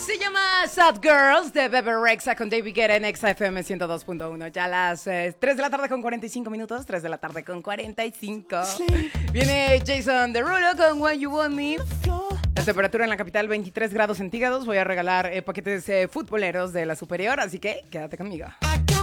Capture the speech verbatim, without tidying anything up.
Se llama Sad Girls de Bebe Rexha con David Guetta en X F M ciento dos punto uno. Ya a las eh, tres de la tarde con cuarenta y cinco minutos. tres de la tarde con cuarenta y cinco. Viene Jason Derulo con When You Want Me. La temperatura en la capital veintitrés grados centígrados. Voy a regalar eh, paquetes eh, futboleros de la superior, así que quédate conmigo.